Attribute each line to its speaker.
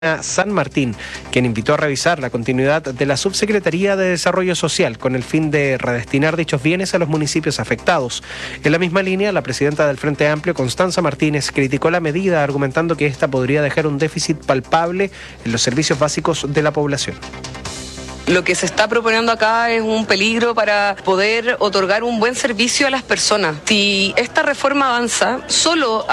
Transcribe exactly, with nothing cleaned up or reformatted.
Speaker 1: San Martín, quien invitó a revisar la continuidad de la Subsecretaría de Desarrollo Social con el fin de redestinar dichos bienes a los municipios afectados. En la misma línea, la presidenta del Frente Amplio, Constanza Martínez, criticó la medida argumentando que esta podría dejar un déficit palpable en los servicios básicos de la población.
Speaker 2: Lo que se está proponiendo acá es un peligro para poder otorgar un buen servicio a las personas. Si esta reforma avanza, solo